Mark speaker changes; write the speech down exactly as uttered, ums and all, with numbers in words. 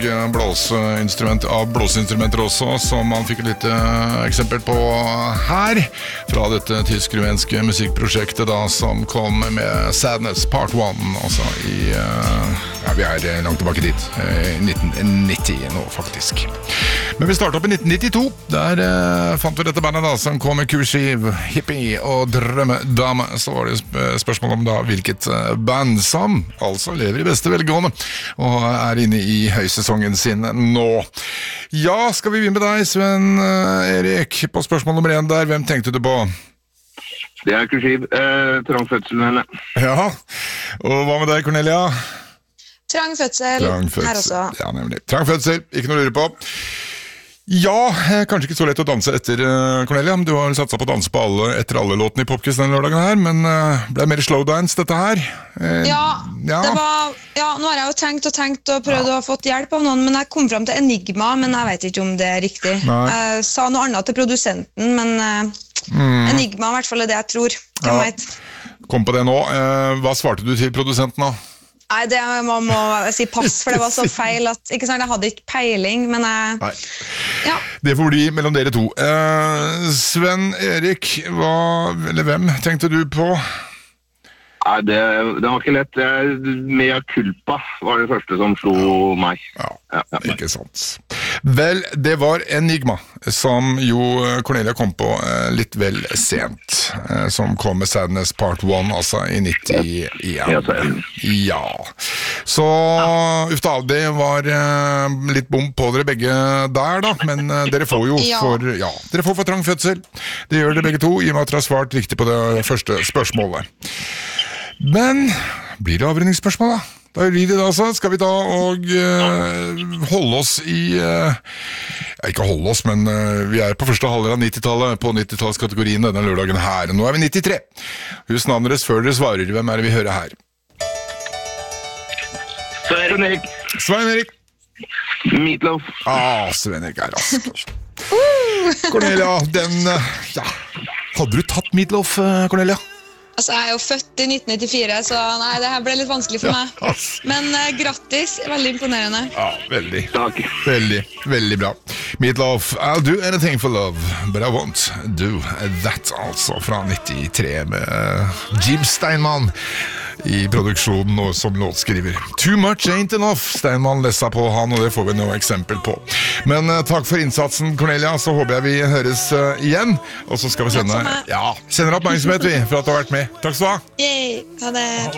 Speaker 1: blåseinstrument av blåseinstrumenter også, som man fikk et lite eksempel på her, fra dette tysk-rumenske musikkprosjektet da, som kom med Sadness Part one, altså i, ja, vi er langt tilbake dit, i nitten nitti nå faktisk. Men vi startet opp i nitten nittito, der eh, fant vi dette bandet da, som kom med kursiv, hippie og drømmedame. Så var det sp- spørsmål om da hvilket eh, band som altså lever i beste velgående, og er inne i høysesongen sin nå. Ja, skal vi begynne med deg, Sven eh, Erik, på spørsmål nummer én der. Hvem tenkte du på?
Speaker 2: Det er kursiv. Eh, trang fødsel henne.
Speaker 1: Ja, og hva med deg, Cornelia?
Speaker 3: Trang fødsel,
Speaker 1: Trang fødsel.
Speaker 3: her også.
Speaker 1: Ja, nemlig. Trang fødsel, ikke noe å lure på. Ja, kanskje ikke så lett å danse etter, Cornelia, men du har satset på å danse på alle, etter alle låtene i Popquiz denne lørdagen her, men det er mer slowdance dette her. Eh,
Speaker 3: Ja,
Speaker 1: ja.
Speaker 3: det var, ja, nå har jeg jo tenkt og tenkt og prøvd å ha fått hjelp av noen, men jeg kom frem til Enigma, men jeg vet ikke om det er riktig.
Speaker 1: Nei.
Speaker 3: Jeg sa noe annet til produsenten, men eh,
Speaker 1: Mm.
Speaker 3: Enigma i hvert fall er det jeg tror. Hvem
Speaker 1: Ja.
Speaker 3: vet?
Speaker 1: Kom på det nå. Eh, hva svarte du til produsenten da?
Speaker 3: Nei, det må, må si pass, for det var så feil at, ikke sant, jeg hadde ikke peiling, men jeg,
Speaker 1: Nei.
Speaker 3: ja.
Speaker 1: Det får bli mellom dere to. Eh, Sven Erik, hva, eller hvem tenkte du på?
Speaker 2: Nei, det, det var ikke lett. Jeg, Mea Culpa var det første som slo meg.
Speaker 1: Ja,
Speaker 2: Ja, ja.
Speaker 1: ikke sant. Vel, det var Enigma, som jo Cornelia kom på eh, litt vel sent, eh, som kom med Sadness Part one, altså i nittien.
Speaker 2: Ja, så er det.
Speaker 1: Ja. Så, ufta, det var eh, litt bom på dere begge der da, men eh, dere får jo
Speaker 3: Ja.
Speaker 1: for, ja, dere får for trang fødsel. Det gjør dere begge to, i og med at dere har svart riktig på det første spørsmålet. Men, blir det avrundingsspørsmål da? Da gjør vi det da, så skal vi da og uh, holde oss i, uh, ja, ikke holde oss, men uh, vi er på første halvdel av nittitallet, på nittitallskategorien denne lørdagen her. Nå er vi nittitre. Husk navnet deres før dere svarer. Hvem er det vi hører her?
Speaker 2: Svein Erik.
Speaker 1: Svein Erik.
Speaker 2: Meatloaf.
Speaker 1: Ah, Svein Erik er rask. Cornelia, den, uh, ja, hadde du tatt Meatloaf, uh, Cornelia?
Speaker 3: Altså, jeg er jo født i nitten nittifire, så nei, det her ble litt vanskelig for meg.
Speaker 1: Ja, ass.
Speaker 3: Men eh, grattis, veldig imponerende.
Speaker 1: Ja, veldig.
Speaker 2: Takk.
Speaker 1: Veldig, veldig bra. Meatloaf, I'll do anything for love, but I won't do that, altså, fra nittitre med Jim Steinman i produksjonen og som låtskriver. Too much ain't enough, Steinman lessa på han, og det får vi noe eksempel på. Men uh, takk for innsatsen, Cornelia, så håper jeg vi høres uh, igjen, og så skal vi sende,
Speaker 3: Takk for meg.
Speaker 1: ja, sender oppmerksomhet vi, for at du har vært med. Takk skal du ha.
Speaker 3: Yay, ha det.